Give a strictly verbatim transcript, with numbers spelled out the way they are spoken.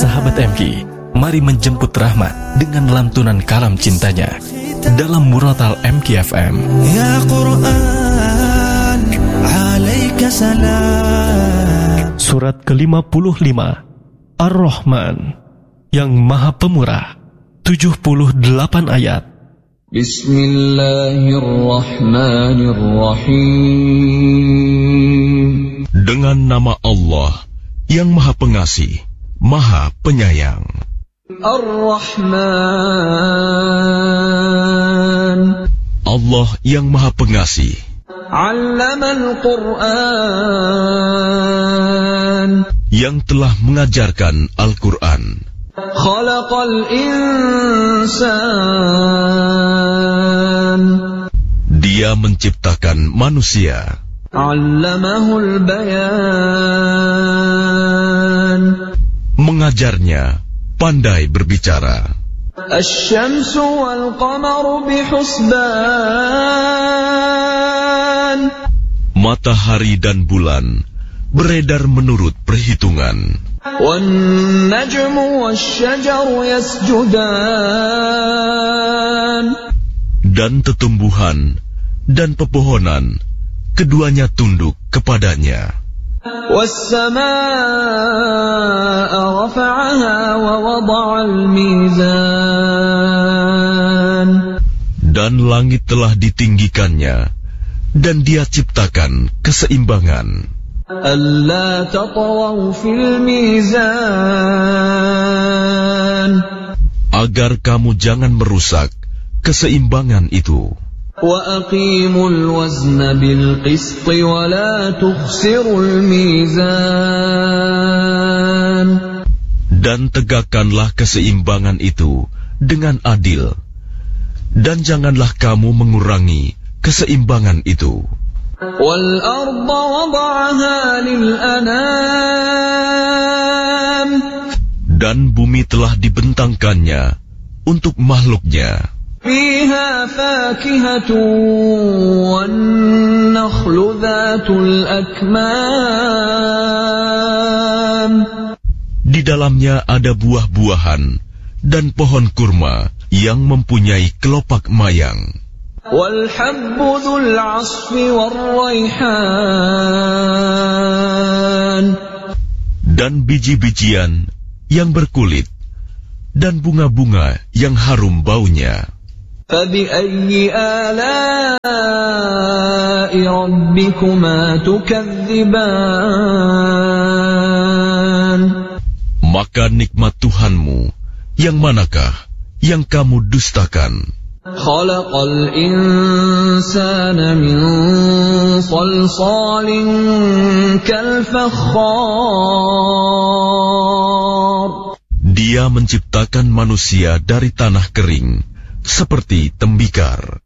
Sahabat M K, mari menjemput rahmat dengan lantunan kalam cintanya dalam Muratal M K F M. Ya Quran, alaika salam. Surat ke lima puluh lima, Ar-Rahman, yang Maha Pemurah, tujuh puluh delapan ayat. Bismillahirrahmanirrahim. Dengan nama Allah yang Maha Pengasih, Maha Penyayang. Ar-Rahman, Allah yang Maha Pengasih. Allamal Quran, yang telah mengajarkan Al-Quran. Khalaqal insan, Dia menciptakan manusia. Allamahul bayan, mengajarnya pandai berbicara. Asy-syamsu wal qamaru bihusban, matahari dan bulan beredar menurut perhitungan. Wan najmu wasy-syajaru yasjudan, dan tetumbuhan dan pepohonan keduanya tunduk kepadanya. Was-samaa'a rafa'aha wa wada'al mizan, dan langit telah ditinggikannya dan Dia ciptakan keseimbangan. Alla tatghaw fil mizan, agar kamu jangan merusak keseimbangan itu. Wa aqimul wazna bil qisti wa la tukhsirul mizan, dan tegakkanlah keseimbangan itu dengan adil, dan janganlah kamu mengurangi keseimbangan itu. Wal arda wada'aha lil anam, dan bumi telah dibentangkannya untuk makhluknya. Fiha fakihatu wan nakhlu dhatul akmam, di dalamnya ada buah-buahan dan pohon kurma yang mempunyai kelopak mayang. Wal habbu dzul 'asfi war raihan, dan biji-bijian yang berkulit dan bunga-bunga yang harum baunya. Fabi'ayyi ala'i rabbikuma tukadziban, maka nikmat Tuhanmu yang manakah yang kamu dustakan? Khalaqal insana min salsalin kal fakhar, Dia menciptakan manusia dari tanah kering seperti tembikar.